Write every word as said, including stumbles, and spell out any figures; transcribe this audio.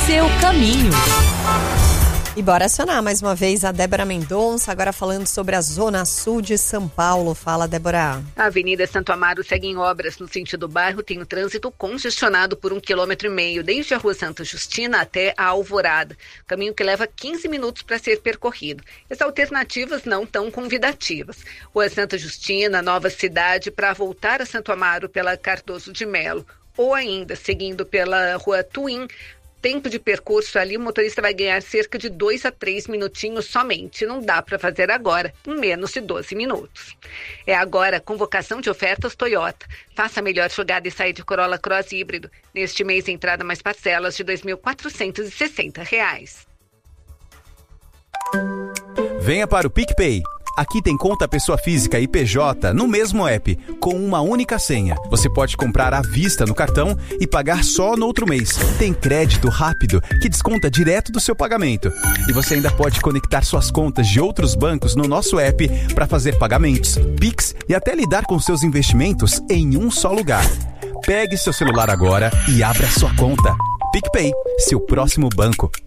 seu caminho. E bora acionar mais uma vez a Débora Mendonça, agora falando sobre a Zona Sul de São Paulo. Fala, Débora. A Avenida Santo Amaro segue em obras no sentido bairro, tem o trânsito congestionado por um quilômetro e meio, desde a Rua Santa Justina até a Alvorada. Caminho que leva quinze minutos para ser percorrido. As alternativas não tão convidativas. Rua Santa Justina, Nova Cidade, para voltar a Santo Amaro pela Cardoso de Melo. Ou ainda, seguindo pela Rua Tuim, tempo de percurso ali, o motorista vai ganhar cerca de dois a três minutinhos somente. Não dá para fazer agora, em menos de doze minutos. É agora a convocação de ofertas Toyota. Faça a melhor jogada e saia de Corolla Cross híbrido. Neste mês, entrada mais parcelas de dois mil quatrocentos e sessenta reais. Venha para o PicPay. Aqui tem conta pessoa física e P J no mesmo app, com uma única senha. Você pode comprar à vista no cartão e pagar só no outro mês. Tem crédito rápido que desconta direto do seu pagamento. E você ainda pode conectar suas contas de outros bancos no nosso app para fazer pagamentos, Pix e até lidar com seus investimentos em um só lugar. Pegue seu celular agora e abra sua conta. PicPay, seu próximo banco.